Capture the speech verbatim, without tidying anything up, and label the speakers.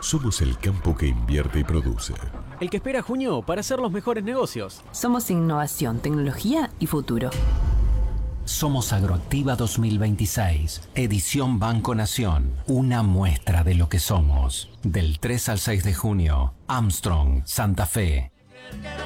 Speaker 1: Somos el campo que invierte y produce.
Speaker 2: El que espera junio para hacer los mejores negocios.
Speaker 3: Somos innovación, tecnología y futuro.
Speaker 4: Somos Agroactiva dos mil veintiséis, edición Banco Nación. Una muestra de lo que somos. Del tres al seis de junio, Armstrong, Santa Fe.